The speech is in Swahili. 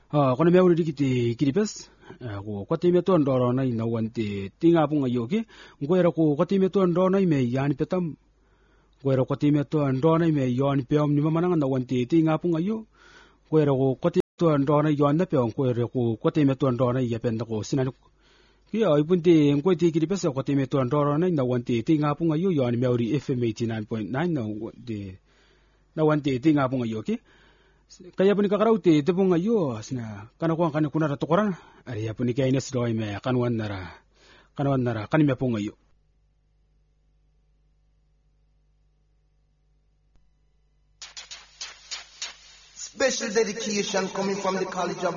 kono me uri dikiti kiripes ko kwati me to ndoro na ina wanti tinga punga yoki ngwera ko kwati me to ndoro na me yani petam ngwera kwati me to ndoro na me yani peom ni mamana na wanti tinga punga yo ngwera ko kwati to ndoro na yani na peom ngwera ko kwati me to ndoro na ya penda ko sinan ki ay punti ngwati kiripes kwati me to ndoro na wanti tinga punga yo yani me uri FM 89.9 na wanti tinga punga yoki kaya pun kakarau te tepung ayo asna kana ko kana kuna to koran ari apuni kay ines doy me kanwan nara kanime pung ayo. Special dedication coming from the College of